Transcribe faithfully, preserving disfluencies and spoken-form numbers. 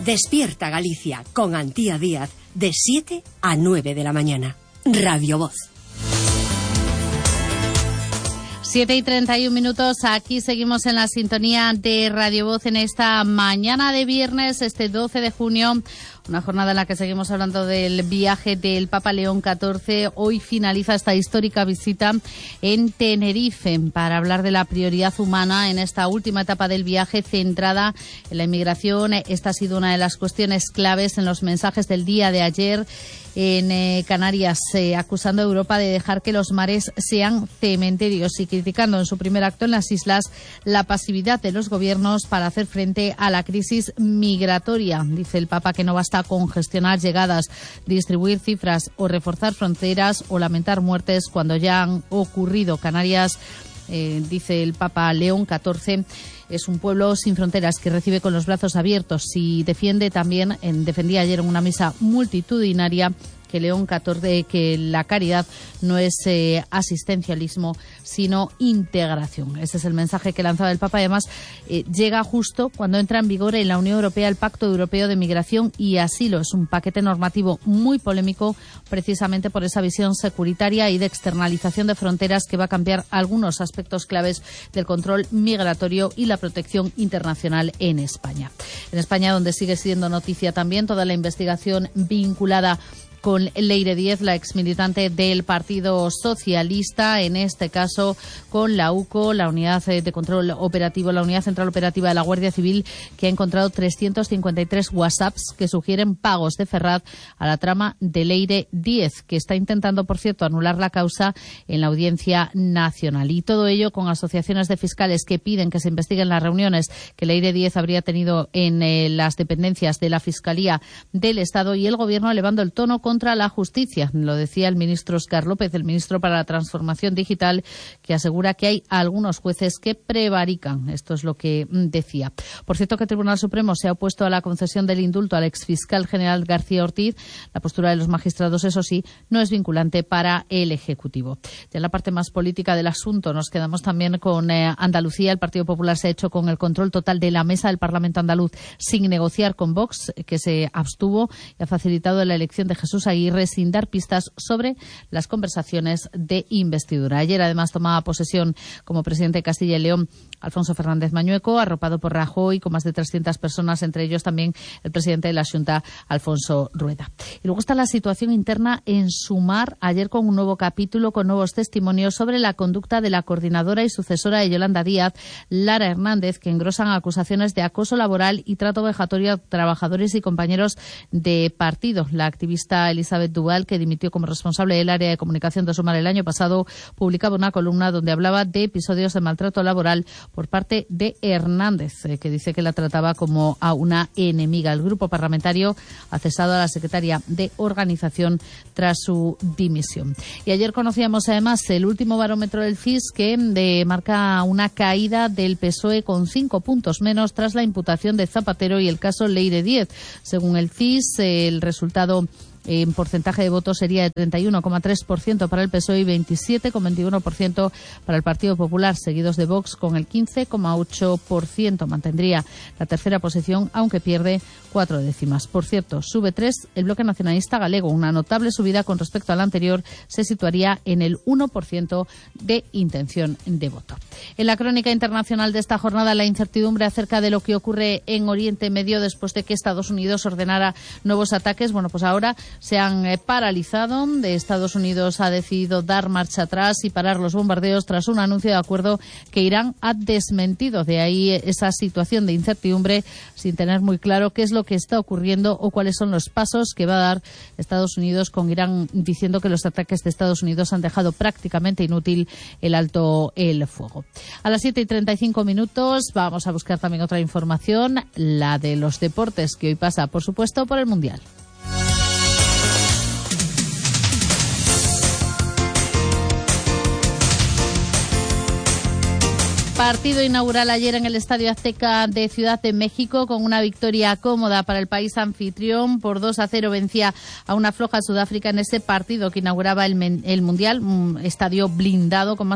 Despierta Galicia con Antía Díaz de siete a nueve de la mañana. Radio Voz. siete y treinta y un minutos, aquí seguimos en la sintonía de Radio Voz en esta mañana de viernes, este doce de junio, una jornada en la que seguimos hablando del viaje del Papa León catorce. Hoy finaliza esta histórica visita en Tenerife para hablar de la prioridad humana en esta última etapa del viaje centrada en la inmigración. Esta ha sido una de las cuestiones claves en los mensajes del día de ayer en eh, Canarias, eh, acusando a Europa de dejar que los mares sean cementerios y criticando en su primer acto en las islas la pasividad de los gobiernos para hacer frente a la crisis migratoria. Dice el Papa que no basta con gestionar llegadas, distribuir cifras o reforzar fronteras o lamentar muertes cuando ya han ocurrido. Canarias, eh, dice el Papa León catorce, es un pueblo sin fronteras que recibe con los brazos abiertos y defiende también, en, defendía ayer en una misa multitudinaria, que León catorce, que la caridad no es eh, asistencialismo, sino integración. Ese es el mensaje que lanzaba el Papa. Además, eh, llega justo cuando entra en vigor en la Unión Europea el Pacto Europeo de Migración y Asilo. Es un paquete normativo muy polémico, precisamente por esa visión securitaria y de externalización de fronteras que va a cambiar algunos aspectos claves del control migratorio y la protección internacional en España. En España, donde sigue siendo noticia también toda la investigación vinculada con Leire Díez, la exmilitante del Partido Socialista, en este caso con la U C O, la Unidad de Control Operativo, la Unidad Central Operativa de la Guardia Civil, que ha encontrado trescientos cincuenta y tres WhatsApps que sugieren pagos de Ferraz a la trama de Leire Díez, que está intentando, por cierto, anular la causa en la Audiencia Nacional. Y todo ello con asociaciones de fiscales que piden que se investiguen las reuniones que Leire Díez habría tenido en eh, las dependencias de la Fiscalía del Estado, y el Gobierno elevando el tono con contra la justicia. Lo decía el ministro Óscar López, el ministro para la Transformación Digital, que asegura que hay algunos jueces que prevarican. Esto es lo que decía. Por cierto, que el Tribunal Supremo se ha opuesto a la concesión del indulto al exfiscal general García Ortiz. La postura de los magistrados, eso sí, no es vinculante para el Ejecutivo. Ya en la parte más política del asunto nos quedamos también con eh, Andalucía. El Partido Popular se ha hecho con el control total de la mesa del Parlamento andaluz sin negociar con Vox, que se abstuvo, y ha facilitado la elección de Jesús Aguirre sin dar pistas sobre las conversaciones de investidura. Ayer, además, tomaba posesión como presidente de Castilla y León Alfonso Fernández Mañueco, arropado por Rajoy, con más de trescientas personas, entre ellos también el presidente de la Xunta, Alfonso Rueda. Y luego está la situación interna en Sumar, ayer con un nuevo capítulo, con nuevos testimonios sobre la conducta de la coordinadora y sucesora de Yolanda Díaz, Lara Hernández, que engrosan acusaciones de acoso laboral y trato vejatorio a trabajadores y compañeros de partido. La activista Elizabeth Duval, que dimitió como responsable del área de comunicación de Sumar el año pasado, publicaba una columna donde hablaba de episodios de maltrato laboral por parte de Hernández, eh, que dice que la trataba como a una enemiga. El grupo parlamentario ha cesado a la secretaria de organización tras su dimisión. Y ayer conocíamos además el último barómetro del C I S, que de, marca una caída del P S O E con cinco puntos menos tras la imputación de Zapatero y el caso Leire Díez. Según el C I S, el resultado en porcentaje de votos sería de treinta y uno coma tres por ciento para el P S O E y veintisiete coma veintiuno por ciento para el Partido Popular, seguidos de Vox con el quince coma ocho por ciento. Mantendría la tercera posición, aunque pierde cuatro décimas. Por cierto, sube tres el Bloque Nacionalista Galego, una notable subida con respecto al anterior, se situaría en el uno por ciento de intención de voto. En la crónica internacional de esta jornada, la incertidumbre acerca de lo que ocurre en Oriente Medio después de que Estados Unidos ordenara nuevos ataques. Bueno, pues ahora se han eh, paralizado. De Estados Unidos ha decidido dar marcha atrás y parar los bombardeos tras un anuncio de acuerdo que Irán ha desmentido. De ahí esa situación de incertidumbre, sin tener muy claro qué es lo que está ocurriendo o cuáles son los pasos que va a dar Estados Unidos, con Irán diciendo que los ataques de Estados Unidos han dejado prácticamente inútil el alto el fuego. A las siete y treinta y cinco minutos vamos a buscar también otra información, la de los deportes, que hoy pasa, por supuesto, por el Mundial. Partido inaugural ayer en el Estadio Azteca de Ciudad de México, con una victoria cómoda para el país anfitrión. Por dos a cero vencía a una floja Sudáfrica en ese partido que inauguraba el, el Mundial, un estadio blindado con más